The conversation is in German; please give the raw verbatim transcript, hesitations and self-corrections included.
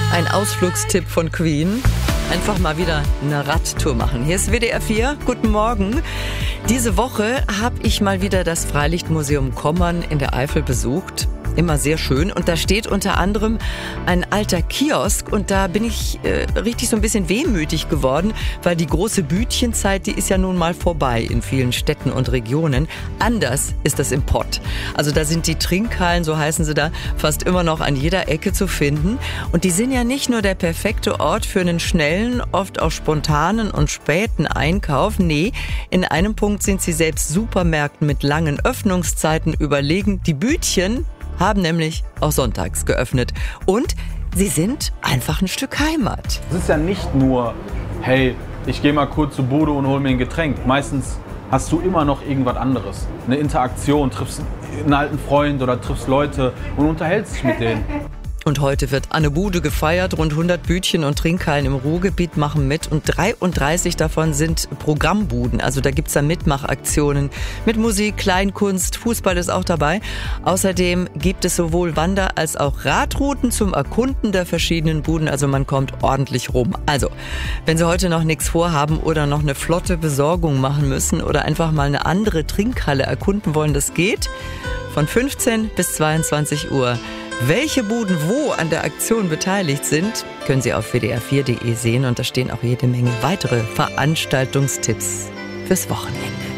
Ein Ausflugstipp von Queen. Einfach mal wieder eine Radtour machen. Hier ist W D R vier. Guten Morgen. Diese Woche habe ich mal wieder das Freilichtmuseum Kommern in der Eifel besucht. Immer sehr schön. Und da steht unter anderem ein alter Kiosk. Und da bin ich äh, richtig so ein bisschen wehmütig geworden, weil die große Bütchenzeit, die ist ja nun mal vorbei in vielen Städten und Regionen. Anders ist das im Pott. Also da sind die Trinkhallen, so heißen sie da, fast immer noch an jeder Ecke zu finden. Und die sind ja nicht nur der perfekte Ort für einen schnellen, oft auch spontanen und späten Einkauf. Nee, in einem Punkt sind sie selbst Supermärkten mit langen Öffnungszeiten überlegen. Die Bütchen haben nämlich auch sonntags geöffnet. Und sie sind einfach ein Stück Heimat. Es ist ja nicht nur, hey, ich gehe mal kurz zu Bodo und hol mir ein Getränk. Meistens hast du immer noch irgendwas anderes. Eine Interaktion, triffst einen alten Freund oder triffst Leute und unterhältst dich mit denen. Und heute wird Anne Bude gefeiert. Rund hundert Bütchen und Trinkhallen im Ruhrgebiet machen mit. Und dreiunddreißig davon sind Programmbuden. Also da gibt's dann Mitmachaktionen mit Musik, Kleinkunst, Fußball ist auch dabei. Außerdem gibt es sowohl Wander- als auch Radrouten zum Erkunden der verschiedenen Buden. Also man kommt ordentlich rum. Also, wenn Sie heute noch nichts vorhaben oder noch eine flotte Besorgung machen müssen oder einfach mal eine andere Trinkhalle erkunden wollen, das geht. Von fünfzehn bis zweiundzwanzig Uhr. Welche Buden wo an der Aktion beteiligt sind, können Sie auf w d r vier punkt d e sehen und da stehen auch jede Menge weitere Veranstaltungstipps fürs Wochenende.